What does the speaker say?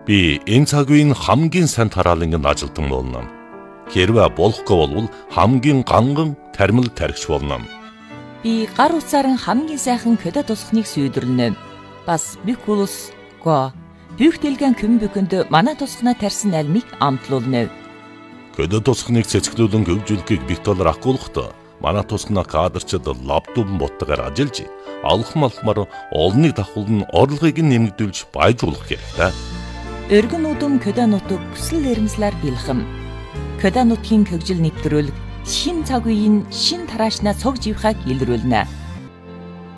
Би энэ цаг үеийн хамгийн сайн тараалангийн ажилтан болно. Хэрвээ болохгүй бол хамгийн ганган тармил тархич болно. Би гар утсаар хамгийн сайхан көдө тусахныг сүйдэрнэ. Бас бикулус го бүхтэлгэн көмбөкөнд манай тусахна тарьсан альмыг амтлуулна. Көдө тусахныг цэцгэлүүлэн хөгжүүлэхийг битолор ахгуулахдаа манай тусахна кадрчид лаптоп боттойгоор ажиллаж алхмалмаар олныг давхуулн орлогыг нэмэгдүүлж баяжуулах хэрэгтэй. Өргөн удам көдө нутаг хүсэл эрмслэр бэлхэм. Көдө нутгийн хөгжил нэвтрүүлэг шин цаг үеийн шин тараашнаа цог живхаг илрүүлнэ.